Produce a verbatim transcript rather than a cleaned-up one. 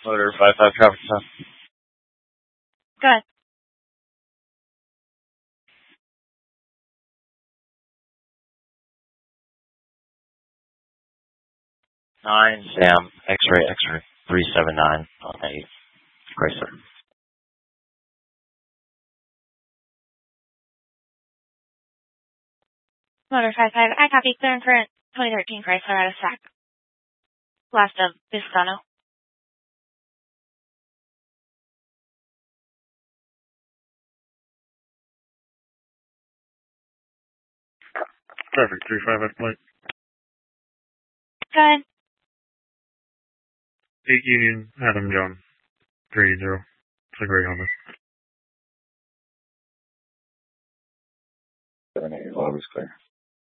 Motor five five traffic stop. Go ahead. Nine Sam X-ray X-ray three seven nine on a Chrysler. Motor five five. I copy. Clear and current. twenty thirteen Chrysler out of stock. Last of Viscano. Traffic three five at plate. Go ahead. eight Union, Adam John. three zero. It's a gray Honda. seven eight, log is clear.